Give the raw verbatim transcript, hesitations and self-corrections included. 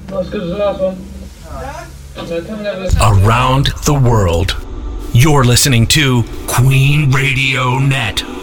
Not as good as the last one. No, come and have a listen. Around the world. You're listening to Queen Radio Net.